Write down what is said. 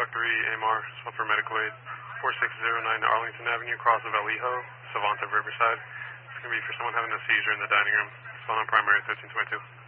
Truck 3, AMR, spot for medical aid, 4609 Arlington Avenue, cross of Alijo, Savanta, Riverside. It's going to be for someone having a seizure in the dining room. It's on primary 1322.